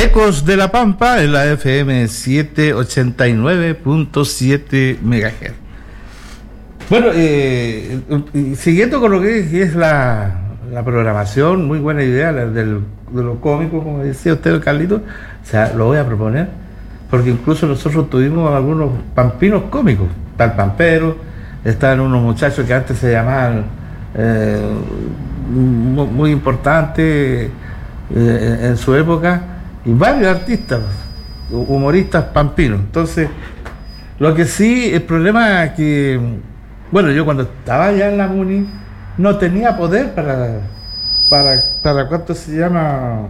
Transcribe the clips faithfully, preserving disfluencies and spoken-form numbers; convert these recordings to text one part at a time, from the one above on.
Ecos de la Pampa en la F M setecientos ochenta y nueve punto siete megahertz. Bueno, eh, siguiendo con lo que es, que es la, la programación, muy buena idea la del, de los cómicos, como decía usted, Carlito. O sea, lo voy a proponer, porque incluso nosotros tuvimos algunos pampinos cómicos. Está el Pampero, están unos muchachos que antes se llamaban eh, muy, muy importantes eh, en su época, y varios artistas, humoristas pampinos. Entonces, lo que sí, el problema es que, bueno, yo cuando estaba allá en la MUNI no tenía poder para, para, para ¿cuánto se llama?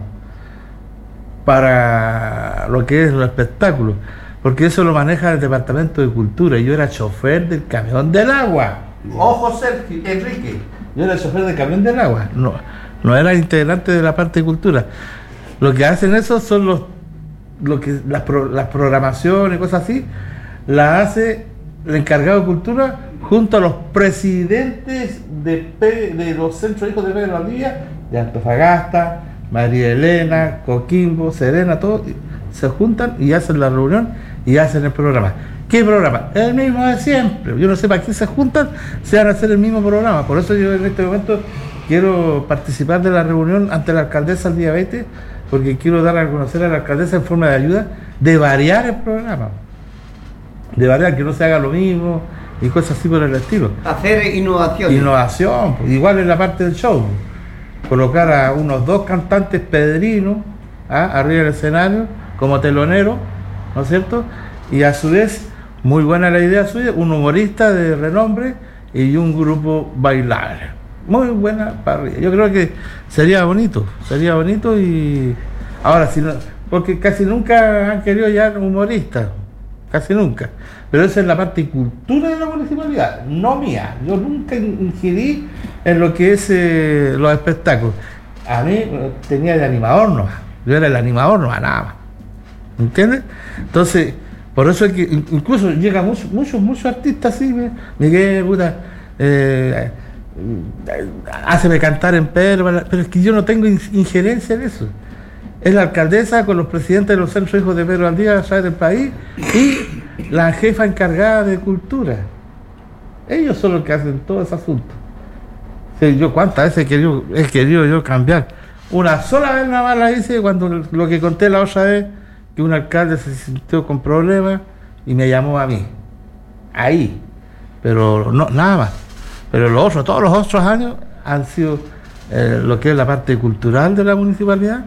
Para lo que es los espectáculos, porque eso lo maneja el Departamento de Cultura, y yo era chofer del camión del agua. Ojo, Sergio, Enrique, yo era chofer del camión del agua, no, no era integrante de la parte de cultura. Lo que hacen eso son los, lo que las, pro, las programaciones, cosas así, las hace el encargado de cultura junto a los presidentes de, P, de los centros hijos de Pedro Valdivia, de Antofagasta, María Elena, Coquimbo, Serena, todos se juntan y hacen la reunión y hacen el programa. ¿Qué programa? El mismo de siempre. Yo no sé para qué se juntan, se van a hacer el mismo programa. Por eso yo en este momento quiero participar de la reunión ante la alcaldesa el día veinte, porque quiero dar a conocer a la alcaldesa en forma de ayuda de variar el programa, de variar, que no se haga lo mismo y cosas así por el estilo. Hacer innovación. Innovación, pues, igual en la parte del show, colocar a unos dos cantantes pedrinos ¿ah? arriba del escenario como telonero, ¿no es cierto? Y a su vez, muy buena la idea suya, un humorista de renombre y un grupo bailable. Muy buena parrilla. Yo creo que sería bonito, sería bonito. Y ahora, si no, porque casi nunca han querido ya humoristas, casi nunca. Pero esa es la parte de cultura de la municipalidad, no mía. Yo nunca ingerí en lo que es eh, los espectáculos. A mí tenía el animador nomás, yo era el animador nomás, nada más. ¿Entiendes? Entonces, por eso es que incluso llegan muchos, muchos, muchos artistas así, Miguel, puta, eh, háceme cantar en Pedro, pero es que yo no tengo injerencia en eso. Es la alcaldesa con los presidentes de los centros hijos de Pedro Valdivia a través del país y la jefa encargada de cultura. Ellos son los que hacen todo ese asunto. Sí, yo cuántas veces he querido, he querido yo cambiar. Una sola vez nada más la hice cuando lo que conté la otra vez, que un alcalde se sintió con problemas y me llamó a mí. Ahí. Pero no, nada más. Pero los otros, todos los otros años han sido eh, lo que es la parte cultural de la municipalidad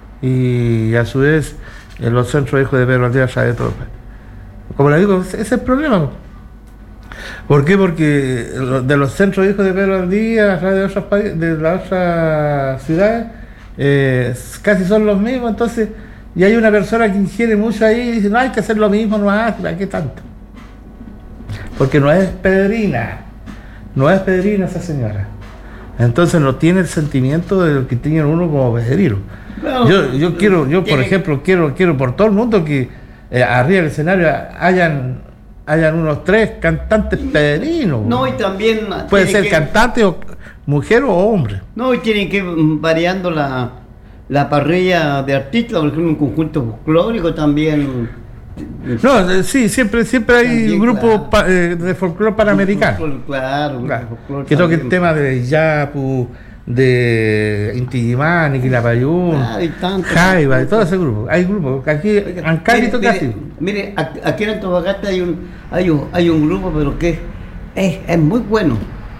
y a su vez en los centros hijos de Pedro Valdivia de todo. Como le digo, ese es el problema. ¿Por qué? Porque de los centros hijos de Pedro Valdivia, de otros países, de las otras ciudades, eh, casi son los mismos, entonces, y hay una persona que ingiere mucho ahí y dice, no hay que hacer lo mismo, no hay, ¿para qué tanto? Porque no es pedrina. No es pedrina esa señora. Entonces no tiene el sentimiento de lo que tiene uno como pedrino. No, yo yo quiero, yo por ejemplo, quiero quiero por todo el mundo que eh, arriba del escenario hayan hayan unos tres cantantes pedrinos. No, y también puede ser que, cantante o mujer o hombre. No, y tienen que ir variando la, la parrilla de artistas, por ejemplo, un conjunto folclórico también. No, sí, siempre siempre hay también, grupos claro. pa, eh, de folclore panamericano. Folclore, claro, claro. Que toque el tema de Yapu, de Inti Illimani, Quilapayún, claro, Jaiba, de todo ese grupo. Hay grupos, aquí en Cali toca así. Mire, aquí en Antofagasta hay un, hay un, hay un grupo, pero que es, es muy bueno.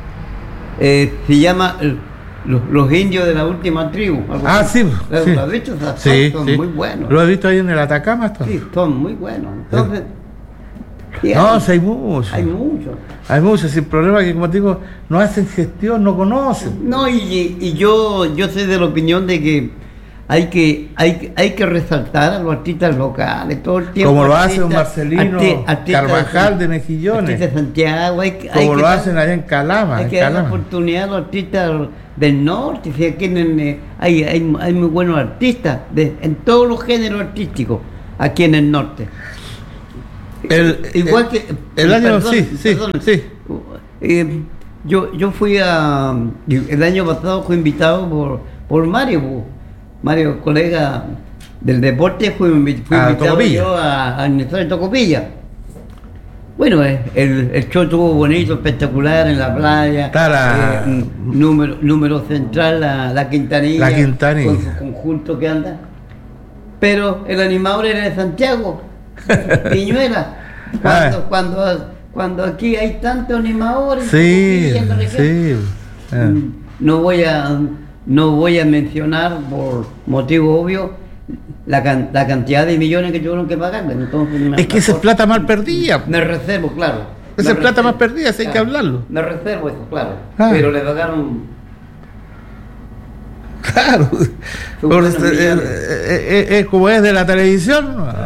Eh, se llama los, los indios de la última tribu. Ah, así. Sí, ¿Lo sí. has visto? O sea, sí, son sí. muy buenos. ¿Lo has visto ahí en el Atacama? Esto? Sí, son muy buenos. Entonces, sí. No, hay, sí, hay muchos. Hay muchos. Hay muchos. El problema es que, como te digo, no hacen gestión, no conocen. No, y, y yo yo soy de la opinión de que hay que hay, hay que resaltar a los artistas locales todo el tiempo. Como lo artistas, hace un Marcelino arti, artistas Carvajal de Mejillones. De Santiago. Hay, Como hay lo que hacen dar, allá en Calama. Hay en que Calama. dar la oportunidad a los artistas del norte. Si aquí en, eh, hay, hay, hay muy buenos artistas de, en todos los géneros artísticos aquí en el norte. El, Igual el, que el año perdón, sí, sí, perdón, sí. Eh, yo yo fui a el año pasado fui invitado por por Mario Mario colega del deporte fui, fui Ah, invitado Tocopilla. yo a, a aniversario de Tocopilla. Bueno, eh, el, el show estuvo bonito, espectacular en la playa. Está la- eh, número, número central, la, la Quintanilla. La Quintanilla. Con su conjunto que anda. Pero el animador era de Santiago, Piñuela. Cuando, Ah. cuando, cuando aquí hay tantos animadores. Sí, en la región, sí. Ah. mm, no voy a no voy a mencionar por motivo obvio la, can- la cantidad de millones que tuvieron que pagar. Entonces, me- Es que esa es plata mal perdida. me reservo, claro. Esa Me es plata reservo, más perdida, si hay que claro. hablarlo. Me reservo eso, claro. Ah. Pero le pagaron. Claro. Son Por- buenos eh, millones. eh, eh, eh, como es de la televisión. No.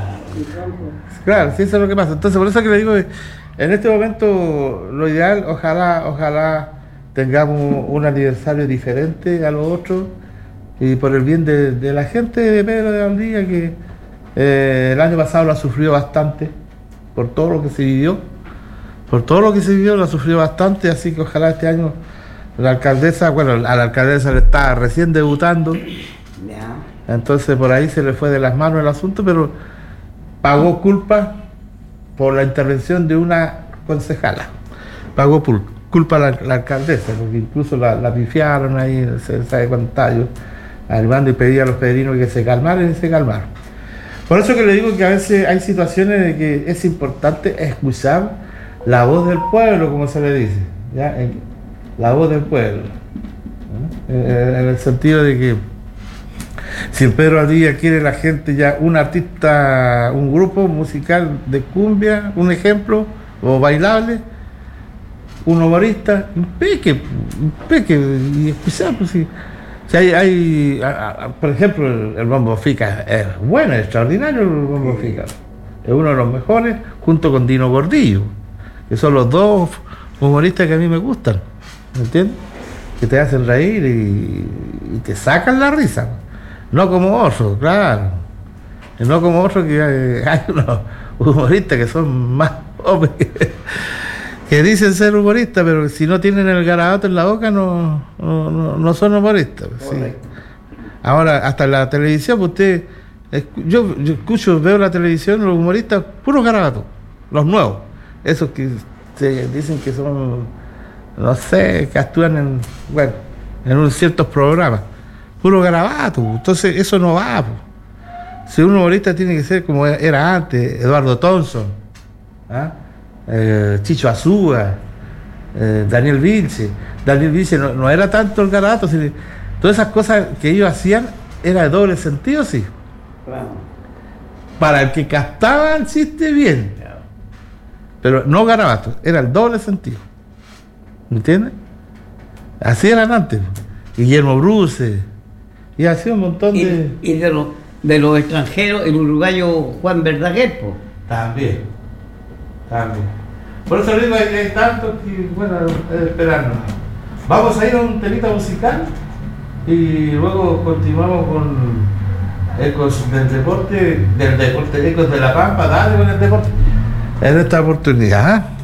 Claro, sí, eso es lo que pasa. Entonces, por eso que le digo, que en este momento lo ideal, ojalá, ojalá tengamos un aniversario diferente a los otros y por el bien de, de la gente de Pedro de Valdivia, que eh, el año pasado lo ha sufrido bastante por todo lo que se vivió, por todo lo que se vivió lo ha sufrido bastante, así que ojalá este año la alcaldesa, bueno, a la alcaldesa le está recién debutando, Ya. entonces por ahí se le fue de las manos el asunto, pero pagó culpa por la intervención de una concejala. Pagó pul- culpa a la, la alcaldesa, porque incluso la, la pifiaron ahí, se sabe cuánto estaba yo animando y pedía a los pedrinos que se calmaran y se calmaron. Por eso que le digo que a veces hay situaciones de que es importante escuchar la voz del pueblo, como se le dice, ¿ya? En- la voz del pueblo, ¿no? En, en el sentido de que si en Pedro Valdivia quiere la gente ya un artista, un grupo musical de cumbia, un ejemplo, o bailable, un humorista, impeque, impeque, y escuchar, pues si, si hay, hay a- a- por ejemplo, el, el Bombo Fica es bueno, es extraordinario el Bombo Fica, es uno de los mejores, junto con Dino Gordillo, que son los dos humoristas que a mí me gustan, ¿me entiendes? Que te hacen reír y, y te sacan la risa. No como otros, claro. Y no como otros que hay, hay unos humoristas que son más hombres que, que dicen ser humoristas, pero si no tienen el garabato en la boca no, no, no, no son humoristas. Sí. Correcto. Ahora, hasta en la televisión, pues usted, escu- yo, yo escucho, veo la televisión, los humoristas, puros garabatos, los nuevos, esos que se dicen que son, no sé, que actúan en, bueno, en un ciertos programas. Puro garabato, entonces eso no va. Po. Si un humorista tiene que ser como era antes, Eduardo Thompson, ¿ah? eh, Chicho Azúa, eh, Daniel Vince. Daniel Vince no, no era tanto el garabato, sino, todas esas cosas que ellos hacían era de doble sentido, sí. Claro. Para el que captaba el chiste bien, pero no garabato, era el doble sentido. ¿Me entiendes? Así eran antes. Guillermo Bruce. Y así un montón de... Y, y de, los de los extranjeros, el uruguayo Juan Verdaguer, po. También. También. Por eso digo, hay, hay tanto que, bueno, es esperarnos. Vamos a ir a un temita musical y luego continuamos con Ecos del Deporte, del Deporte, Ecos de la Pampa, dale con el deporte. En esta oportunidad, ¿ah?